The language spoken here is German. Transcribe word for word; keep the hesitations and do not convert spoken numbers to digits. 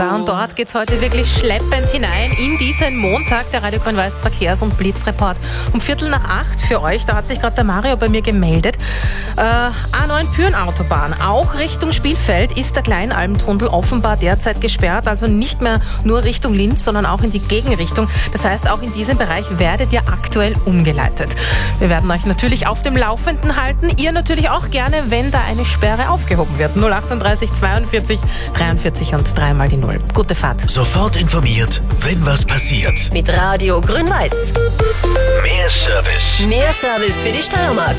Und dort geht es heute wirklich schleppend hinein in diesen Montag, der Radio Grün-Weiß Verkehrs- und Blitzreport. Um Viertel nach acht für euch, da hat sich gerade der Mario bei mir gemeldet. Äh, A neun Pyhrn-Autobahn, auch Richtung Spielfeld ist der Kleinalmtunnel offenbar derzeit gesperrt, also nicht mehr nur Richtung Linz, sondern auch in die Gegenrichtung. Das heißt, auch in diesem Bereich werdet ihr aktuell umgeleitet. Wir werden euch natürlich auf dem Laufenden halten, ihr natürlich auch gerne, wenn da eine Sperre aufgehoben wird. null achtunddreißig zweiundvierzig dreiundvierzig und dreimal die Null. Gute Fahrt. Sofort informiert, wenn was passiert. Mit Radio Grün-Weiß. Mehr Service. Mehr Service für die Steiermark.